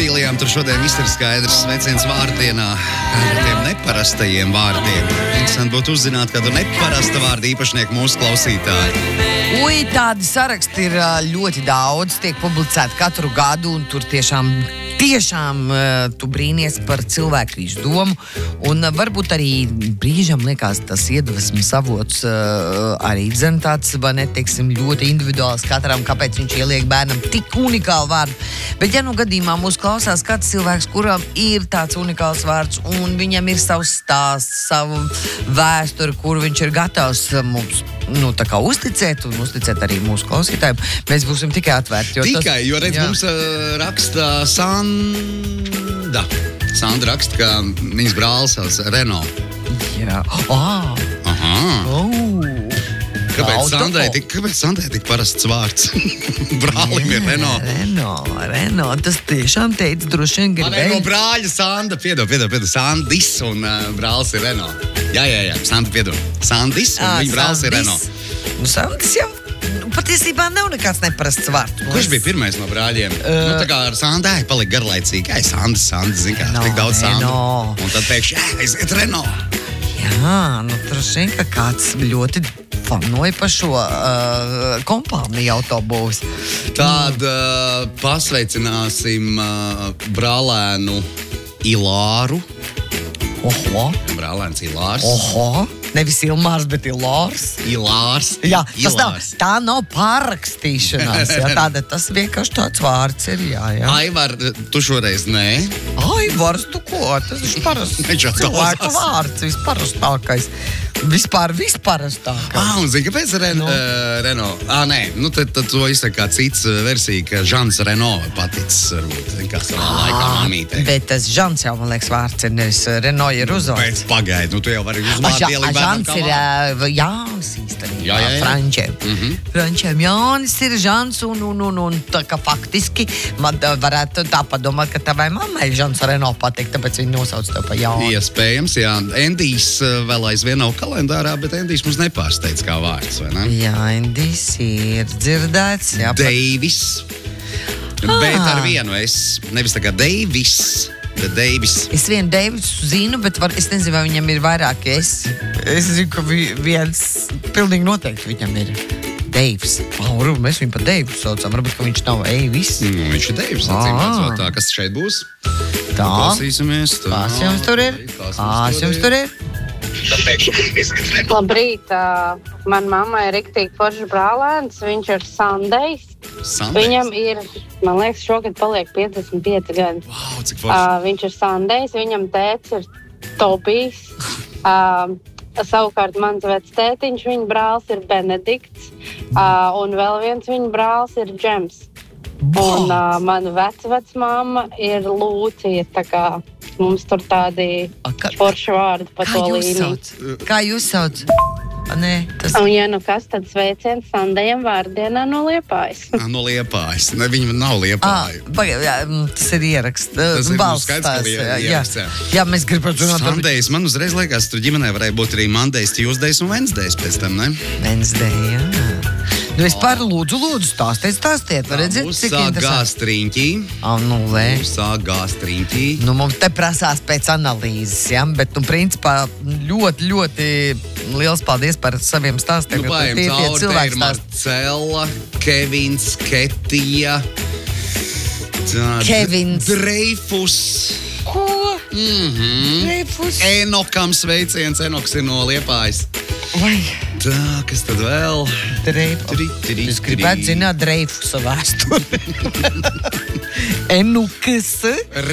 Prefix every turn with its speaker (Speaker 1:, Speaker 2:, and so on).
Speaker 1: Vilijām, tur šodien viss ir skaidrs. Sveiciens vārdienā ar tiem neparastajiem vārdiem. Interesanti būtu uzzināt kādu neparasta vārdu īpašnieku mūsu klausītāju.
Speaker 2: Ui, tādi saraksti ir ļoti daudz, tiek publicēti katru gadu, un tur tiešām tu brīnies par cilvēku izdomu, un varbūt arī brīžam liekas tas iedvesmas avots arī dzen tāds, vai ne, teiksim, ļoti individuāls katram, kāpēc viņš ieliek bērnam tik unikālu vārdu. Bet ja nu gadījumā mūs klausās kāds cilvēks, kuram ir tāds unikāls vārds, un viņam ir savs stāsts, savu vēsturi, kur viņš ir gatavs mums tā kā uzticēt arī mūsu klausītājiem, mēs būsim tikai atvērti.
Speaker 1: Jo redz, mums raksta Sanda. Sanda raksta, ka viņas brālis savs Renault.
Speaker 2: Jā.
Speaker 1: Kāpēc Sandrai tik parasts vārds? Brālim ir Renault.
Speaker 2: Renault. Tas tiešām teica, droši vien gribēja.
Speaker 1: No brāļa Sanda, piedod, Sandis un brālis ir Renault. Jā, Sanda, piedod. Sandis un viņa brālis ir Renault.
Speaker 2: Sandis jau patiesībā nav nekāds neparasts vārds.
Speaker 1: Kurš bija pirmais no brāļiem? Tā kā ar Sandai palika garlaicīgi. Sandis, zin kā, tik daudz Sandu. Un tad pēkšņi, aiziet Renault.
Speaker 2: Jā, droši vien, ka kāds ļoti fanoja par šo kompāniju autobūvs.
Speaker 1: Tad pasveicināsim brālēnu Ilāru.
Speaker 2: Oho.
Speaker 1: Brālēns Ilārs.
Speaker 2: Oho. Nevis Ilmārs, bet Ilārs.
Speaker 1: Ilārs.
Speaker 2: Jā, tā nav pārrakstīšanās. Tas vienkārši tāds vārds ir. Jā.
Speaker 1: Aivar, tu šoreiz nē?
Speaker 2: Aivars, tu ko? Tas ir parasts cilvēku vārds, visparastākais. Visparastākais.
Speaker 1: Un zini, kāpēc Renault? Nē, tad to izsaka kā cits versija, ka Žans Renault paticis, varbūt, kā savā laikā mamītē.
Speaker 2: Bet tas Žans jau, man liekas, vārds ir, nevis Renault ir uzvārds.
Speaker 1: Bet pagaidi, tu jau vari uzmāt ielikt bērnam kā vārds.
Speaker 2: Žans ir Jānis īstenībā,
Speaker 1: Jā.
Speaker 2: Frančiem. Frančiem Jānis ir Žans, un tā kā faktiski man varētu tā padomāt, ka tavai mammai Žans Renault patīk, tāpēc viņi nosauc tev pa Jāni.
Speaker 1: Iespējams, jā. Endijs vēl aizvien nav kalendārā, bet Endijs mums nepārsteidz kā vārds, vai ne?
Speaker 2: Jā, Endijs ir dzirdēts. Jā,
Speaker 1: Deivis. Bet ar vienu nevis tā kā Deivis, bet Deivis.
Speaker 2: Es vienu Deivisu zinu, bet es nezinu, vai viņam ir vairāk. Es zinu, ka viens pilnīgi noteikti viņam ir Deivis. Mēs viņu par Deivisu saucam, varbūt, ka viņš nav Eivis.
Speaker 1: Viņš ir Deivis, acīm tā, kas šeit būs?
Speaker 2: Tā.
Speaker 1: Klausīsimies.
Speaker 2: Kas jums tur ir?
Speaker 3: Labrīt, man mamma ir riktīgi foršs brālēns, viņš ir Sandejs. Viņam ir, man liekas, šogad paliek 55 gadi.
Speaker 1: Wow, cik forši.
Speaker 3: Viņš ir Sandejs, viņam tēts ir Tobijs. Savukārt mans vectētiņš, viņa brālis ir Benedikts, un vēl viens viņa brālis ir Džems. Un mana vecmāma ir Lūcija, tā kā mums tur tādi forši vārdi pa to līniju.
Speaker 2: Kā jūs sauc? Nē,
Speaker 3: Un ja nu kas, tad sveiciens Sandajam vārdienā no Liepājas.
Speaker 1: No Liepājas. Ne, viņa nav Liepāja.
Speaker 2: Tas ir ieraksts.
Speaker 1: Tas ir skaidrs, ka ieraksts.
Speaker 2: Jā, mēs gribam runāt.
Speaker 1: Sandejs, man uzreiz liekas, tur ģimenē varēja būt arī Mondays, Tuesdays un Wednesdays pēc tam, ne?
Speaker 2: Wednesday, jā. Vispār lūdzu, stāstiet, var redzēt, cik
Speaker 1: interesanti. Mūsā gāstriņķī.
Speaker 2: Mums te prasās pēc analīzes, ja? Bet, principā, ļoti, ļoti liels paldies par saviem stāstiem.
Speaker 1: Paiem cauri, te ir Marcela, Kevins, Ketija,
Speaker 2: Kevins.
Speaker 1: Dreifus.
Speaker 2: Ko? Dreifus?
Speaker 1: Enokam sveiciens, Enoks ir no Liepājas.
Speaker 2: Vai?
Speaker 1: Tā, kas tad vēl?
Speaker 2: Es gribētu zināt Dreifusa vēsturi. Enukas.